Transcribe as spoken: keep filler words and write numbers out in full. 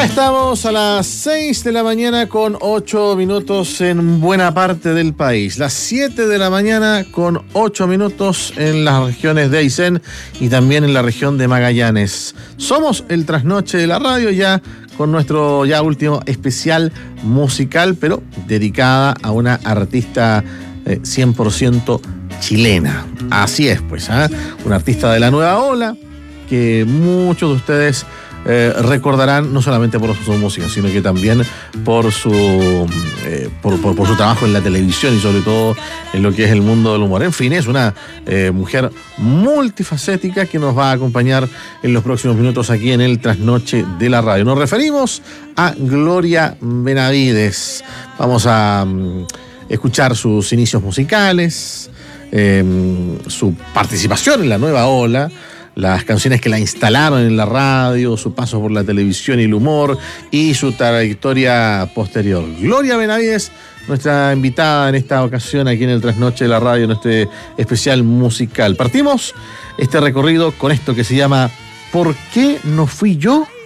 Ya estamos a las seis de la mañana con ocho minutos en buena parte del país. Las siete de la mañana con ocho minutos en las regiones de Aysén y también en la región de Magallanes. Somos el trasnoche de la radio ya con nuestro ya último especial musical, pero dedicada a una artista eh, cien por ciento chilena. Así es, pues, ¿eh? Una artista de la nueva ola que muchos de ustedes Eh, recordarán no solamente por su música, sino que también por su eh, por, por, por su trabajo en la televisión y sobre todo en lo que es el mundo del humor. En fin, es una eh, mujer multifacética que nos va a acompañar en los próximos minutos aquí en el Trasnoche de la Radio. Nos referimos a Gloria Benavides. Vamos a um, escuchar sus inicios musicales, eh, su participación en la nueva ola, las canciones que la instalaron en la radio, su paso por la televisión y el humor y su trayectoria posterior. Gloria Benavides, nuestra invitada en esta ocasión aquí en el Trasnoche de la Radio, en este especial musical. Partimos este recorrido con esto que se llama ¿Por qué no fui yo?